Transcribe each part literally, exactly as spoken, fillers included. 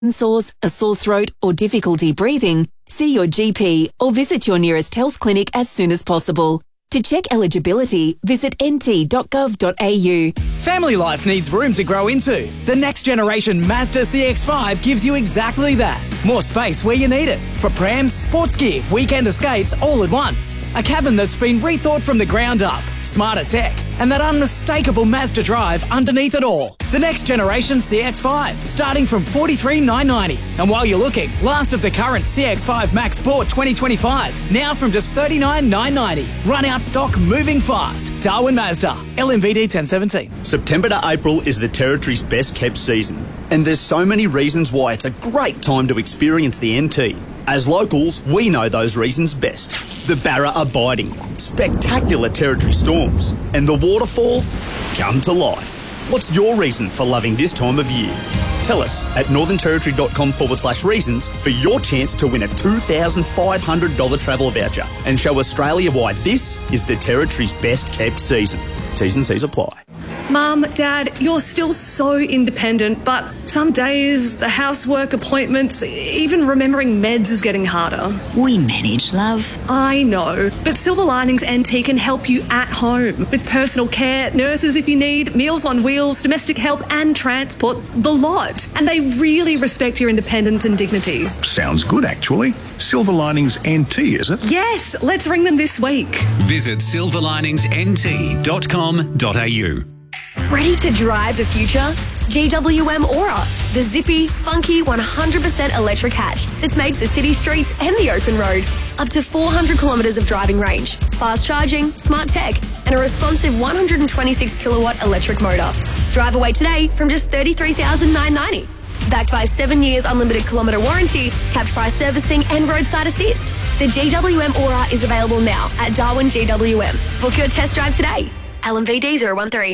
sores, a sore throat or difficulty breathing, see your G P or visit your nearest health clinic as soon as possible. To check eligibility, visit n t dot gov dot a u. Family life needs room to grow into. The next generation Mazda C X five gives you exactly that. More space where you need it. For prams, sports gear, weekend escapes all at once. A cabin that's been rethought from the ground up. Smarter tech. And that unmistakable Mazda drive underneath it all. The next generation C X five, starting from forty-three thousand nine hundred ninety. And while you're looking, last of the current C X five Max Sport twenty twenty-five, now from just thirty-nine thousand nine hundred ninety. Run out stock, moving fast. Darwin Mazda, L M V D ten seventeen. September to April is the Territory's best kept season, and there's so many reasons why it's a great time to experience the N T. As locals, we know those reasons best. The Barra are biting, spectacular Territory storms, and the waterfalls come to life. What's your reason for loving this time of year? Tell us at northernterritory.com forward slash reasons for your chance to win a two thousand five hundred dollars travel voucher and show Australia why this is the Territory's best kept season. T's and C's apply. Mum, Dad, you're still so independent, but some days the housework, appointments, even remembering meds is getting harder. We manage, love. I know, but Silver Linings N T can help you at home with personal care, nurses if you need, meals on wheels, domestic help and transport, the lot. And they really respect your independence and dignity. Sounds good, actually. Silver Linings N T, is it? Yes, let's ring them this week. Visit silver linings n t dot com dot a u. Ready to drive the future? G W M Aura, the zippy, funky, one hundred percent electric hatch that's made for city streets and the open road. Up to four hundred kilometres of driving range, fast charging, smart tech, and a responsive one hundred twenty-six kilowatt electric motor. Drive away today from just thirty-three thousand nine hundred ninety. Backed by seven years unlimited kilometre warranty, capped price servicing and roadside assist. The G W M Aura is available now at Darwin G W M. Book your test drive today. L M V D zero one three.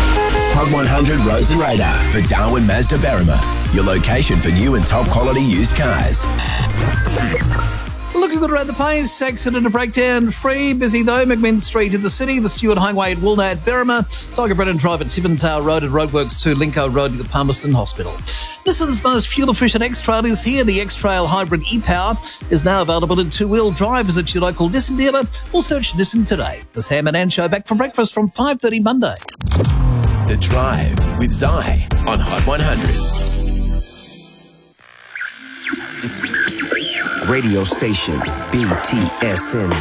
Hot one hundred Roads and Radar for Darwin Mazda Berrima. Your location for new and top quality used cars. Looking good around the place. Accident and breakdown free. Busy though. McMinn Street in the city. The Stewart Highway at Woolna at Berrima. Tiger Brennan Drive at Tiventale Road and Roadworks to Linko Road to the Palmerston Hospital. Nissan's most fuel-efficient X-Trail is here. The X-Trail Hybrid e-Power is now available in two-wheel drive. Visit your local Nissan dealer or search Nissan today. The Sam and Ann Show back for breakfast from five thirty Monday. The Drive with Zai on Hot one hundred. Radio station B T S N